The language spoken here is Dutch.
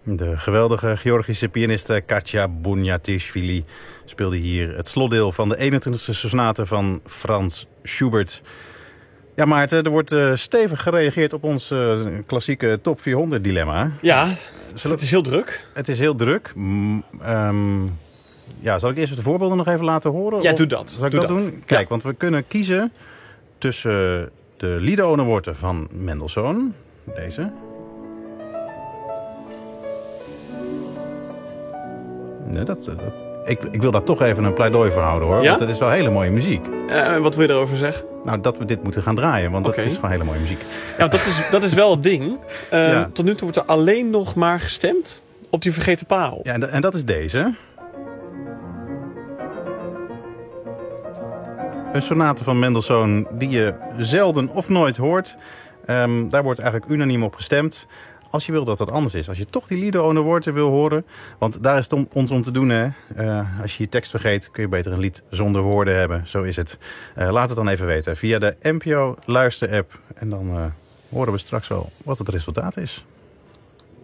De geweldige Georgische pianiste Katja Bunyativishvili speelde hier het slotdeel van de 21e sonate van Frans Schubert. Ja, Maarten, er wordt stevig gereageerd op ons klassieke top 400 dilemma. Ja, het is heel druk. Het is heel druk. Zal ik eerst de voorbeelden nog even laten horen? Ja, doe dat. Zal ik dat doen? Kijk, want we kunnen kiezen tussen de Liederohne-worten van Mendelssohn. Deze. Nee, ik wil daar toch even een pleidooi voor houden, hoor. Ja? Want het is wel hele mooie muziek. Wat wil je erover zeggen? Nou, dat we dit moeten gaan draaien, want dat is gewoon hele mooie muziek. Ja, dat is wel het ding. Tot nu toe wordt er alleen nog maar gestemd op die vergeten parel. Ja, en dat is deze. Een sonate van Mendelssohn die je zelden of nooit hoort. Daar wordt eigenlijk unaniem op gestemd. Als je wil dat dat anders is. Als je toch die Liederohne-worten wil horen. Want daar is het ons om te doen. Hè? Als je je tekst vergeet, kun je beter een lied zonder woorden hebben. Zo is het. Laat het dan even weten via de NPO Luister-app. En dan horen we straks wel wat het resultaat is.